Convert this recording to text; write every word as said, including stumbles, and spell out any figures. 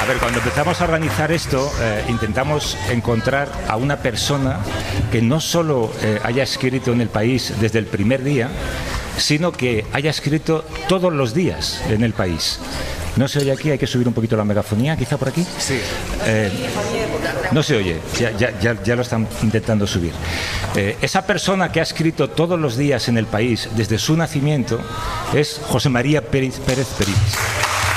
ver, cuando empezamos a organizar esto, eh, intentamos encontrar a una persona que no solo eh, haya escrito en El País desde el primer día, sino que haya escrito todos los días en El País. No se oye aquí, hay que subir un poquito la megafonía, quizá por aquí. Sí. Eh, no se oye, ya, ya, ya, ya lo están intentando subir. Eh, esa persona que ha escrito todos los días en El País desde su nacimiento es José María Pérez Pérez Peris.